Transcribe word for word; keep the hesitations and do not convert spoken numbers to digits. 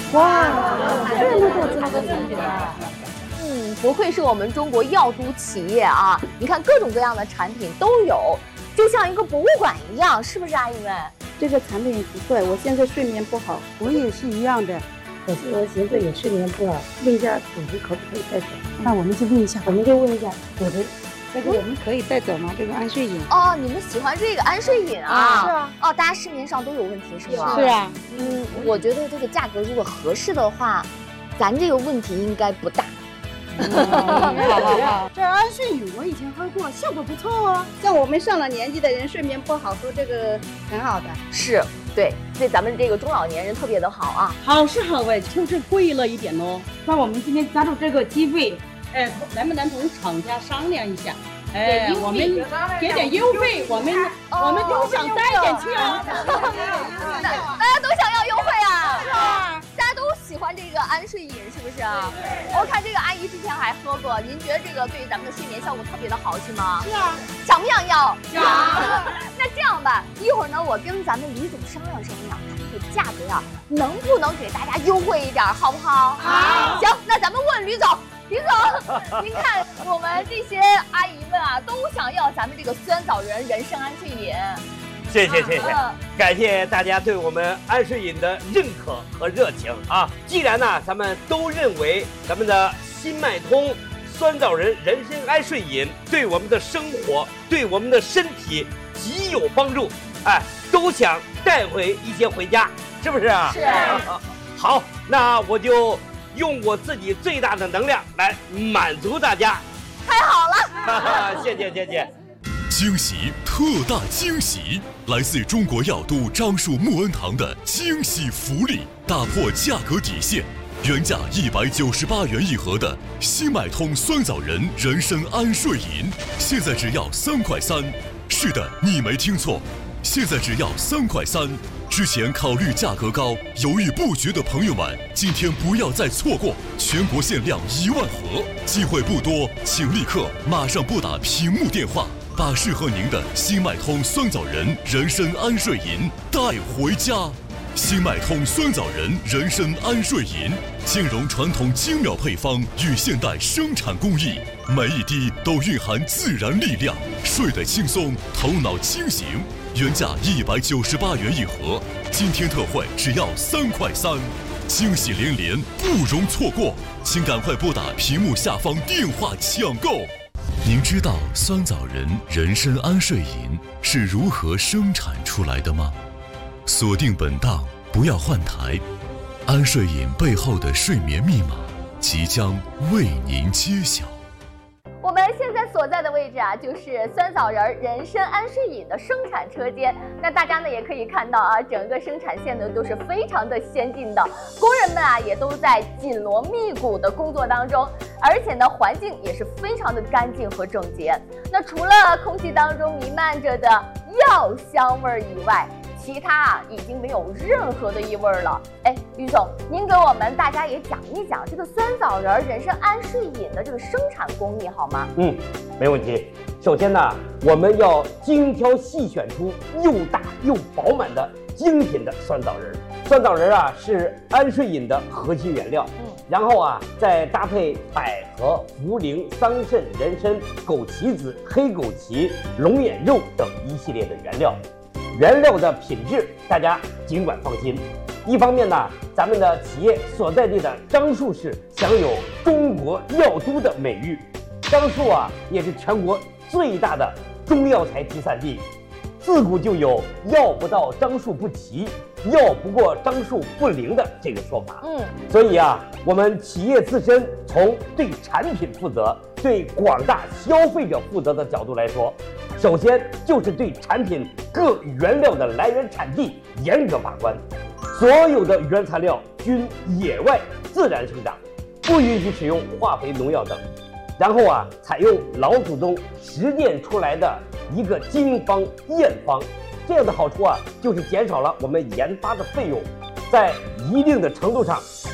哇，这么多这么多产品啊！ 嗯，不愧是我们中国药都企业啊！你看各种各样的产品都有，就像一个博物馆一样，是不是阿姨们？ 这个产品不错，我现在睡眠不好， 我也是一样的。 可是我现在也睡眠不好，问一下组织可不可以带走？ 那我们就问一下， 我们就问一下组织。 这个我们可以带走吗？这个安睡饮。 哦，你们喜欢这个安睡饮啊？ 是啊。 哦，大家失眠上都有问题是吗？ 是啊。 嗯，我觉得这个价格如果合适的话，咱这个问题应该不大。 嗯、好好好。这安睡饮我以前喝过，效果不错哦。 像我们上了年纪的人睡眠不好，喝这个很好的。 是，对，对咱们这个中老年人特别的好啊。 好是好哎，就是贵了一点哦。那我们今天抓住这个机会。哎，能不能同厂家商量一下？哎，我们给点优惠，我们我们都想带一点去啊！ 大家都想要优惠啊！是啊，大家都喜欢这个安睡饮，是不是啊？我看这个阿姨之前还喝过，您觉得这个对于咱们的睡眠效果特别的好，是吗？ 是啊。 想不想要？ 想。 那这样吧，一会儿呢，我跟咱们李总商量商量，看这个价格呀，能不能给大家优惠一点，好不好？ 好。 行，那咱们问吕总。李总，您看我们这些阿姨们啊，都想要咱们这个酸枣仁人参安睡饮。 谢谢谢谢，啊、感谢大家对我们安睡饮的认可和热情啊！既然呢，咱们都认为咱们的新脉通酸枣仁人参安睡饮对我们的生活、对我们的身体极有帮助，哎，都想带回一些回家，是不是啊？ 是。 好，那我就。用我自己最大的能量来满足大家， 太好了！ 谢谢谢谢。 惊喜特大惊喜，来自中国药都樟树木恩堂的惊喜福利，打破价格底线，原价一百九十八元一盒的新脉通酸枣仁人参安睡饮，现在只要三块三。是的，你没听错，现在只要三块三。之前考虑价格高、犹豫不决的朋友们，今天不要再错过，全国限量一万盒，机会不多，请立刻马上拨打屏幕电话，把适合您的新脉通酸枣仁人参安睡饮带回家。新脉通酸枣仁人参安睡饮，兼容传统精妙配方与现代生产工艺，每一滴都蕴含自然力量，睡得轻松，头脑清醒。原价一百九十八元一盒，今天特惠只要三块三，惊喜连连，不容错过，请赶快拨打屏幕下方电话抢购。您知道酸枣仁人参安睡饮是如何生产出来的吗？锁定本档，不要换台，安睡饮背后的睡眠密码即将为您揭晓。 我们现在所在的位置啊，就是酸枣仁人参安睡饮的生产车间。那大家呢也可以看到啊，整个生产线呢都是非常的先进的，工人们啊也都在紧锣密鼓的工作当中，而且呢环境也是非常的干净和整洁。那除了空气当中弥漫着的药香味以外，其他啊已经没有任何的异味了。哎，吕总，您给我们大家也讲一讲这个酸枣仁人参安睡饮的这个生产工艺好吗？ 嗯，没问题。首先呢，我们要精挑细选出又大又饱满的精品的酸枣仁。酸枣仁啊是安睡饮的核心原料，嗯，然后啊再搭配百合、茯苓、桑葚、人参、枸杞子、黑枸杞、龙眼肉等一系列的原料。原料的品质大家尽管放心。一方面呢，咱们的企业所在地的樟树市享有中国药都的美誉，樟树啊也是全国最大的中药材集散地，自古就有药不到樟树不齐，药不过樟树不灵的这个说法。嗯，所以啊，我们企业自身从对产品负责、对广大消费者负责的角度来说，首先就是对产品各原料的来源产地严格把关，所有的原材料均野外自然生长，不允许使用化肥、农药等。然后啊，采用老祖宗实践出来的一个经方验方，这样的好处啊，就是减少了我们研发的费用，在一定的程度上